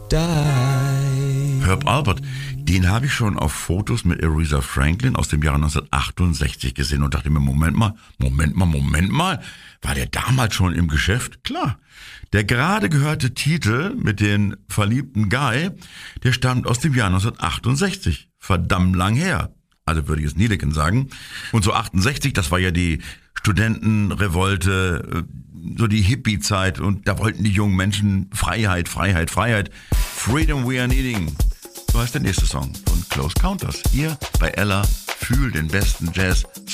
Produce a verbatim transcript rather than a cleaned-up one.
die. Herb Alpert, den habe ich schon auf Fotos mit Aretha Franklin aus dem Jahre neunzehnhundertachtundsechzig gesehen und dachte mir, Moment mal, Moment mal, Moment mal, war der damals schon im Geschäft? Klar. Der gerade gehörte Titel mit den verliebten Guy, der stammt aus dem Jahr neunzehnhundertachtundsechzig. Verdammt lang her. Also würde ich es Nieleken sagen. Und so achtundsechzig, das war ja die Studentenrevolte, so die Hippie-Zeit und da wollten die jungen Menschen Freiheit, Freiheit, Freiheit. Freedom we are needing. So heißt der nächste Song von Close Counters. Hier bei Ella, fühl den besten Jazz